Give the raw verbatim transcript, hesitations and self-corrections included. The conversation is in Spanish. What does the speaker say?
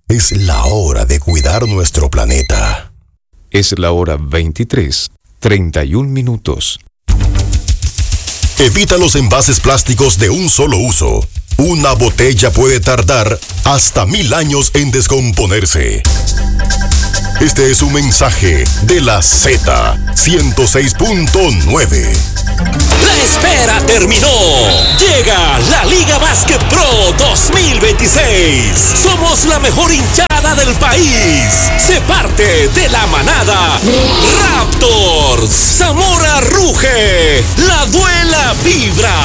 Es la hora de cuidar nuestro planeta. Es la hora veintitrés, treinta y un minutos. Evita los envases plásticos de un solo uso. Una botella puede tardar hasta mil años en descomponerse. Este es un mensaje de la Z ciento seis punto nueve. La espera terminó. Llega la Liga Básquet Pro dos mil veintiséis. Somos la mejor hinchada del país. Sé parte de la manada Raptors. Zamora ruge. La duela vibra.